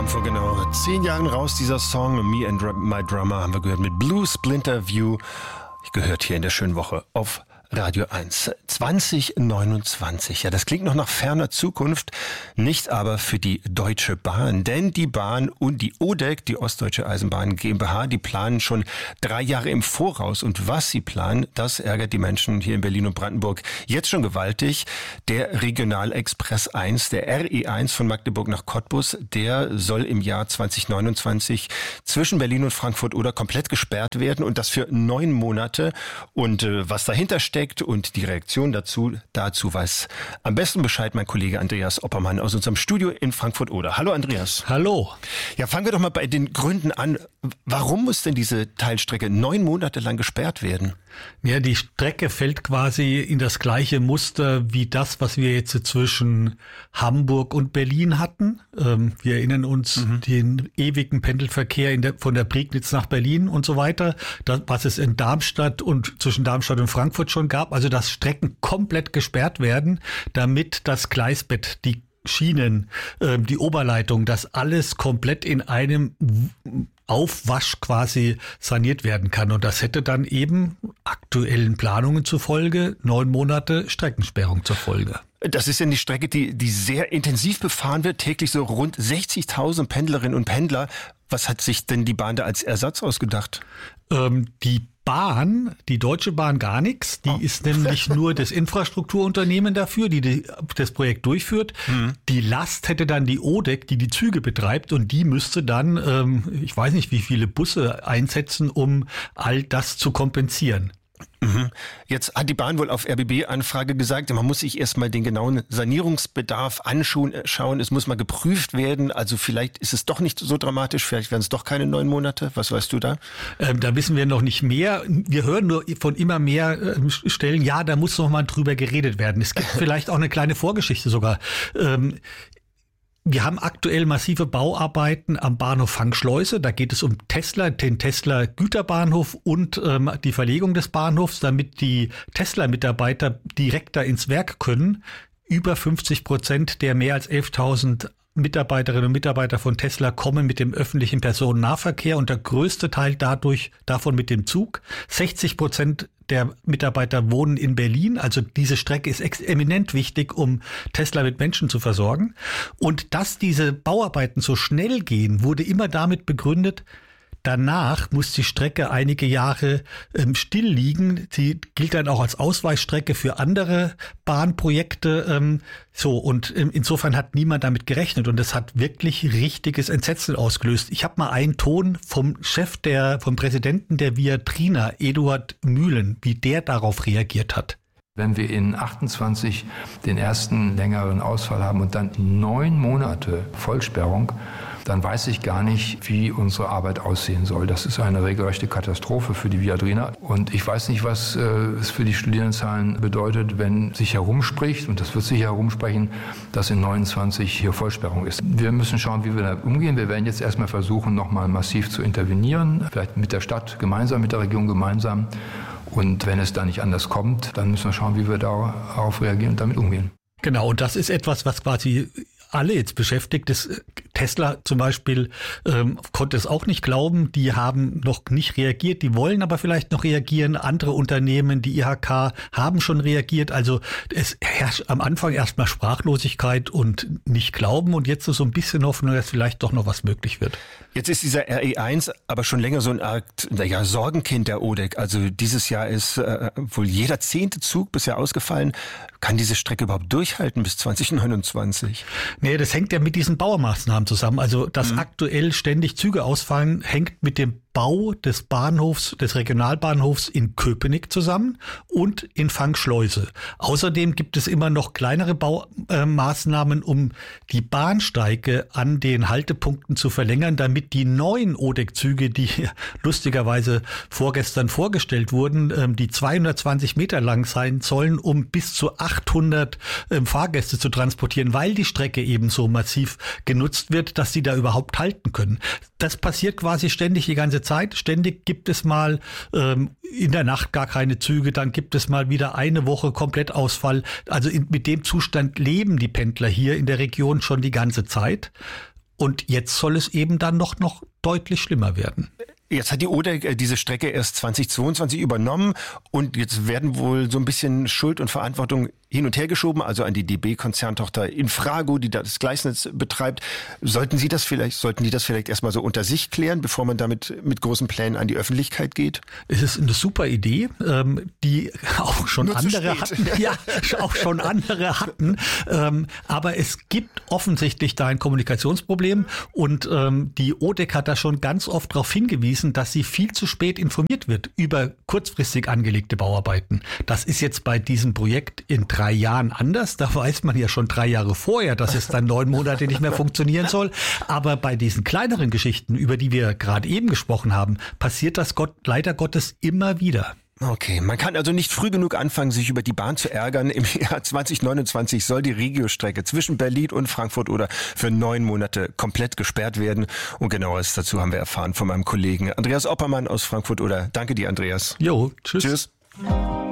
Kam vor genau 10 Jahren raus, dieser Song. Me and My Drummer haben wir gehört mit Blue Splinter View. Gehört hier in der schönen Woche auf Radio 1. 2029. Ja, das klingt noch nach ferner Zukunft, nicht aber für die Deutsche Bahn. Denn die Bahn und die ODEC, die Ostdeutsche Eisenbahn GmbH, die planen schon 3 Jahre im Voraus. Und was sie planen, das ärgert die Menschen hier in Berlin und Brandenburg jetzt schon gewaltig. Der Regionalexpress 1, der RE1 von Magdeburg nach Cottbus, der soll im Jahr 2029 zwischen Berlin und Frankfurt oder komplett gesperrt werden. Und das für 9 Monate. Und was dahinter steckt und die Reaktion dazu weiß am besten Bescheid mein Kollege Andreas Oppermann aus unserem Studio in Frankfurt-Oder. Hallo Andreas. Hallo. Ja, fangen wir doch mal bei den Gründen an. Warum muss denn diese Teilstrecke 9 Monate lang gesperrt werden? Ja, die Strecke fällt quasi in das gleiche Muster wie das, was wir jetzt zwischen Hamburg und Berlin hatten. Wir erinnern uns den ewigen Pendelverkehr von der Prignitz nach Berlin und so weiter, was es in Darmstadt und zwischen Darmstadt und Frankfurt schon gab. Also dass Strecken komplett gesperrt werden, damit das Gleisbett, die Schienen, die Oberleitung, das alles komplett in einem Aufwasch quasi saniert werden kann. Und das hätte dann eben aktuellen Planungen zufolge 9 Monate Streckensperrung zur Folge. Das ist ja die Strecke, die sehr intensiv befahren wird, täglich so rund 60.000 Pendlerinnen und Pendler. Was hat sich denn die Bahn da als Ersatz ausgedacht? Die Deutsche Bahn gar nichts. Die ist nämlich nur das Infrastrukturunternehmen dafür, die das Projekt durchführt. Die Last hätte dann die ODEC, die Züge betreibt, und die müsste dann, ich weiß nicht wie viele Busse einsetzen, um all das zu kompensieren. Jetzt hat die Bahn wohl auf RBB-Anfrage gesagt, man muss sich erstmal den genauen Sanierungsbedarf anschauen. Es muss mal geprüft werden. Also vielleicht ist es doch nicht so dramatisch. Vielleicht werden es doch keine 9 Monate. Was weißt du da? Da wissen wir noch nicht mehr. Wir hören nur von immer mehr Stellen, ja, da muss noch mal drüber geredet werden. Es gibt vielleicht auch eine kleine Vorgeschichte sogar. Wir haben aktuell massive Bauarbeiten am Bahnhof Fangschleuse. Da geht es um Tesla, den Tesla Güterbahnhof und die Verlegung des Bahnhofs, damit die Tesla-Mitarbeiter direkt da ins Werk können. Über 50% der mehr als 11.000 Mitarbeiterinnen und Mitarbeiter von Tesla kommen mit dem öffentlichen Personennahverkehr und der größte Teil davon mit dem Zug. 60% der Mitarbeiter wohnen in Berlin. Also diese Strecke ist eminent wichtig, um Tesla mit Menschen zu versorgen. Und dass diese Bauarbeiten so schnell gehen, wurde immer damit begründet, danach muss die Strecke einige Jahre still liegen. Sie gilt dann auch als Ausweichstrecke für andere Bahnprojekte. Und insofern hat niemand damit gerechnet. Und es hat wirklich richtiges Entsetzen ausgelöst. Ich habe mal einen Ton vom Präsidenten der Viatrina, Eduard Mühlen, wie der darauf reagiert hat. Wenn wir in 28 den ersten längeren Ausfall haben und dann 9 Monate Vollsperrung, dann weiß ich gar nicht, wie unsere Arbeit aussehen soll. Das ist eine regelrechte Katastrophe für die Viatrina. Und ich weiß nicht, was es für die Studierendenzahlen bedeutet, wenn sich herumspricht, und das wird sich herumsprechen, dass in 29 hier Vollsperrung ist. Wir müssen schauen, wie wir da umgehen. Wir werden jetzt erstmal versuchen, nochmal massiv zu intervenieren, vielleicht mit der Stadt gemeinsam, mit der Regierung gemeinsam. Und wenn es da nicht anders kommt, dann müssen wir schauen, wie wir darauf reagieren und damit umgehen. Genau, und das ist etwas, was quasi alle jetzt beschäftigt ist. Tesla zum Beispiel konnte es auch nicht glauben. Die haben noch nicht reagiert. Die wollen aber vielleicht noch reagieren. Andere Unternehmen, die IHK, haben schon reagiert. Also es herrscht am Anfang erstmal Sprachlosigkeit und nicht Glauben. Und jetzt ist so ein bisschen Hoffnung, dass vielleicht doch noch was möglich wird. Jetzt ist dieser RE1 aber schon länger so eine Art Sorgenkind der ODEC. Also dieses Jahr ist wohl jeder 10. Zug bisher ausgefallen. Kann diese Strecke überhaupt durchhalten bis 2029? Nee, das hängt ja mit diesen Baumaßnahmen zusammen. Also, dass aktuell ständig Züge ausfallen, hängt mit dem Bau des Bahnhofs, des Regionalbahnhofs in Köpenick zusammen und in Fangschleuse. Außerdem gibt es immer noch kleinere Baumaßnahmen, um die Bahnsteige an den Haltepunkten zu verlängern, damit die neuen ODEC-Züge, die lustigerweise vorgestern vorgestellt wurden, die 220 Meter lang sein sollen, um bis zu 800 Fahrgäste zu transportieren, weil die Strecke eben so massiv genutzt wird, dass sie da überhaupt halten können. Das passiert quasi ständig die ganze Zeit. Ständig gibt es mal in der Nacht gar keine Züge, dann gibt es mal wieder eine Woche Komplettausfall. Also mit dem Zustand leben die Pendler hier in der Region schon die ganze Zeit. Und jetzt soll es eben dann noch deutlich schlimmer werden. Jetzt hat die Oder diese Strecke erst 2022 übernommen und jetzt werden wohl so ein bisschen Schuld und Verantwortung hin und her geschoben, also an die DB-Konzerntochter Infrago, die das Gleisnetz betreibt. Sollten die das vielleicht erstmal so unter sich klären, bevor man damit mit großen Plänen an die Öffentlichkeit geht? Es ist eine super Idee, die auch schon andere hatten. Ja, auch schon andere hatten. Aber es gibt offensichtlich da ein Kommunikationsproblem und die ODEC hat da schon ganz oft darauf hingewiesen, dass sie viel zu spät informiert wird über kurzfristig angelegte Bauarbeiten. Das ist jetzt bei diesem Projekt in 3 Jahren anders. Da weiß man ja schon 3 Jahre vorher, dass es dann 9 Monate nicht mehr funktionieren soll. Aber bei diesen kleineren Geschichten, über die wir gerade eben gesprochen haben, passiert das leider Gottes immer wieder. Okay, man kann also nicht früh genug anfangen, sich über die Bahn zu ärgern. Im Jahr 2029 soll die Regiostrecke zwischen Berlin und Frankfurt oder für 9 Monate komplett gesperrt werden. Und Genaueres dazu haben wir erfahren von meinem Kollegen Andreas Oppermann aus Frankfurt oder. Danke dir, Andreas. Jo, tschüss. Tschüss.